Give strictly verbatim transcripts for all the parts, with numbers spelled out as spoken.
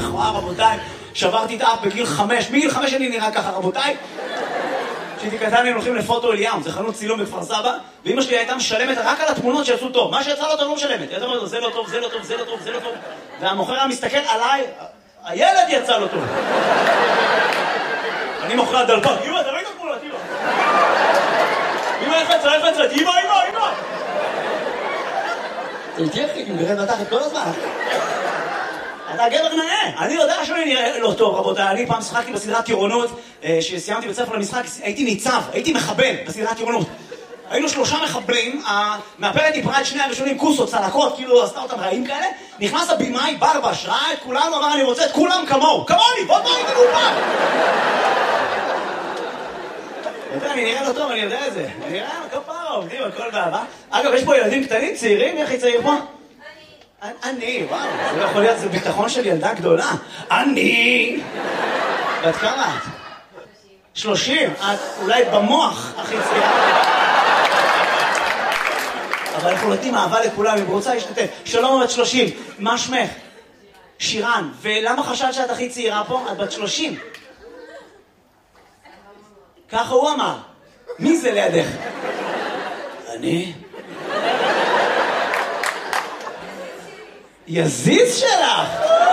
וואו רבותיי, שברתי את האף בגיל חמש, מגיל חמש אני נראה ככה רבותיי. כשהייתי קטן הם הולכים לפוטו אליאם, זה חנות צילום בכפר סבא, ואמא שלי הייתה משלמת רק על התמונות שיצאו טוב, מה שיצא לא טוב לא משלמת, היא הייתה אומרת, זה לא טוב, זה לא טוב, זה לא טוב, זה לא טוב, והמוכר היה מסתכל עליי, הילד יצא לו טוב. אני מוכר דלפק, אמא, תראי את התמונות, אמא. אמא, איך יצא, איך יצא, אמא, אמא, אמא. תלתי אחי, אם גרד בתחת כל הזמן. אתה גבר נאה, אני יודע שאני נראה לא טוב רבותיי, אני פעם שחקתי בסדרת טירונות, שסיימתי בית ספר למשחק, הייתי ניצב, הייתי מחבל בסדרת טירונות. היינו שלושה מחבלים, המאפרת דיברה את שני הראשונים, כוסות, צלקות, כאילו עשתה אותם רעים כאלה, נכנס הבימאי ברבש, ראה את כולנו, אמר אני רוצה את כולם כמוהו, כמוני, בוא בוא איתנו פעם. אני נראה לא טוב, אני יודע את זה, אני נראה כפרה, עובדים הכל באהבה. אגב, יש פה ילדים קטנים, צעירים, איך היא צעיר פה? אני, וואו, זה לא יכול להיות, זה ביטחון של ילדה גדולה. אני! ואת כמה את? שלושים. את אולי במוח הכי צעירה. אבל אנחנו נותנים אהבה לכולם, אם רוצה להשתתף. שלום, בת שלושים. מה שמך? שירן. ולמה חשבת שאת הכי צעירה פה? את בת שלושים. ככה הוא אמר. מי זה לידך? אני? יזיז שלך!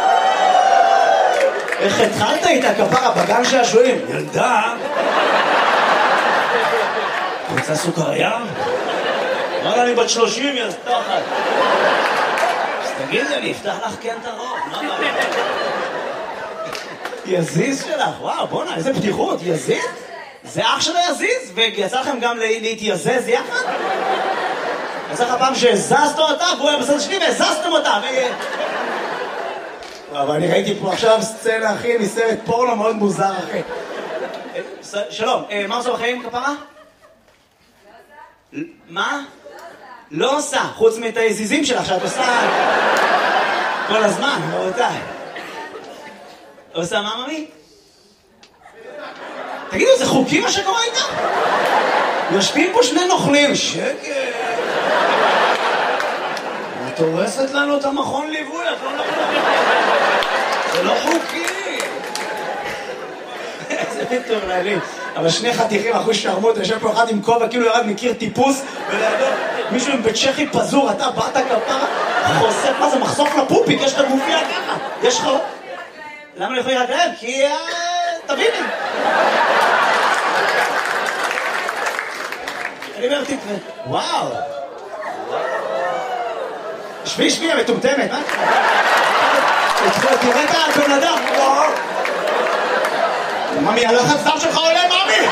איך התחלת איתה כפרה בגן שעשועים? ילדה! רוצה סוכריה? אמרה אני בת שלושים, יא סתחת. אז תגידי, אני אפתח לך כן את הרוב. יזיז שלך, וואו, בוא'נה, איזה פתיחות, יזיז? זה אח שלו יזיז? ויצא לכם גם להתייזז יחד? יצא לך פעם שהזזת אותה, והוא היה בסדר שלי והזזתם אותה, אבל אני ראיתי פה עכשיו סצנה, אחי, מסרט פורנו מאוד מוזר, אחי. שלום, מה עושה בחיים, כפרה? מה? לא עושה, חוץ מאת היזיזים שלך, שאת עושה כל הזמן, רבותיי. עושה מה, ממי? תגידו, זה חוקי מה שקורה איתה? יושבים פה שני נוכלים, שקט. את הורסת לנו את המכון ליווי, את לא נוכלים. זה לא חוקי. איזה מטורללים. אבל שני חתיכים, אחוז שרמות, יושב פה אחד עם כובע, כאילו ירד מכיר טיפוס, ולידו מישהו עם בית צ'כי פזור, אתה באת כפרה, חושף, מה זה, מחשוף לפופיק, יש לך גופיה ככה. יש לך... למה לא יכולים להגרב? כי... תביני. אני אומר, תתראה. וואו. שבי, שבי, המטומטמת, מה? תראה את הבן אדם. וואו. ממי, הלחץ דם שלך עולה, ממי!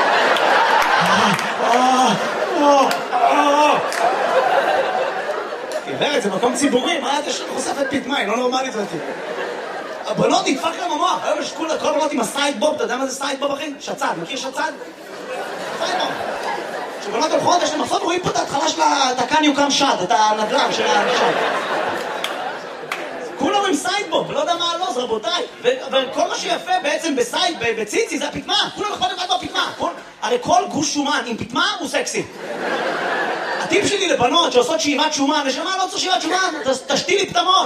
גברת, זה מקום ציבורי, מה אתה חושפת פתמה, היא לא נורמלית אותי. הבנות נדפק להם המוח, היום יש כל הבנות עם הסיידבוב, אתה יודע מה זה סיידבוב אחי? שצד, מכיר שצד? סיידבוב. כשבנות הולכות, יש להם מחסות, רואים פה את ההתחלה של התקן יוקם שד, את הנדל"ן של השד. כולם עם סיידבוב, לא יודע מה הלוז, רבותיי. וכל מה שיפה בעצם בסייד, בציצי, זה הפתמה. כולם אכפת אחד בפתמה. הרי כל גוש שומן עם פתמה הוא סקסי. הטיפ שלי לבנות שעושות שאיבת שומן, נשמה לא צריך שאיבת שומן, תשתי לי פתמות.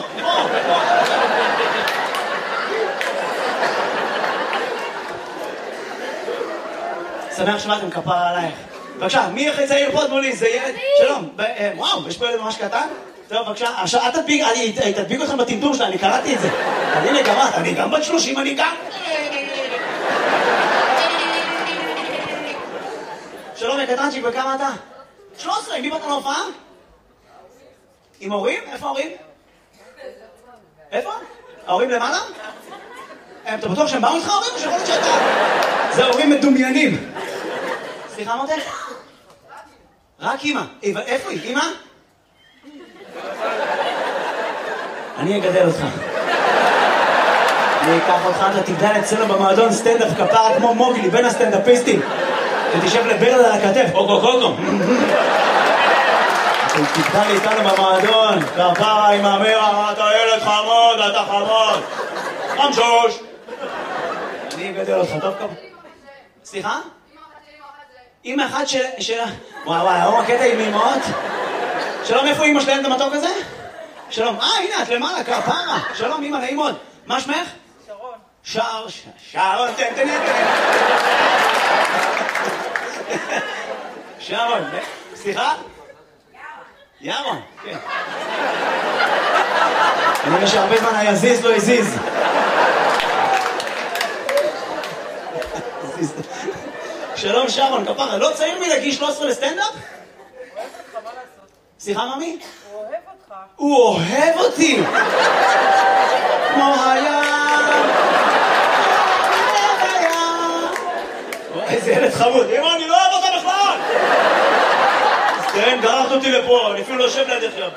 שמח שבאתם כפרה עלייך. בבקשה, מי הכי צעיר פה תמולי? זה ילד? שלום. וואו, יש פה ילד ממש קטן? טוב, בבקשה, עכשיו, אל תדביק, אני תדביק אתכם בטמטום שלה, אני קראתי את זה. הנה, גם את, אני גם בת שלושים, אני גם... שלום, יקטנצ'יק, וכמה אתה? שלוש עשרה, עם מי באת להופעה? עם הורים? איפה ההורים? איפה? ההורים למעלה? אתה בטוח שהם באו איתך ההורים או שיכול להיות שאתה... זה הורים מדומיינים. סליחה, מותק? רק אמא. איפה היא? אמא? אני אגדל אותך. אני אקח אותך, אתה תגדל אצלנו במועדון סטנדאפ כפרה כמו מוגלי, בין הסטנדאפיסטים. ותשב לברד על הכתף, אוגו קוגו. אתה תגדל איתנו במועדון, כפרה עם אמרה, אתה ילד חמוד, אתה חמוד. חמשוש. אני אגדל אותך, טוב כפרה. סליחה? אמא אחת של... וואי וואי, היום הקטע עם אמאות. שלום, איפה אמא שלהם את המתוק הזה? שלום, אה, הנה, את למעלה, כפרה. שלום, אמא, נעים מאוד. מה שמך? שרון. שר, שרון, תן, תן, תן. שרון, סליחה? ירון. ירון, כן. אני רואה שהרבה זמן היה זיז, לא הזיז. שלום שרון, כפרה, לא צעיר מלגיל שלוש עשרה לסטנדאפ? אוהב אותך, מה לעשות? סליחה, ממי? הוא אוהב אותך. הוא אוהב אותי! כמו הים! איזה ילד חמוד. אמא, אני לא אוהב אותה בכלל! כן, גררת אותי לפה, אני אפילו לא יושב לידך.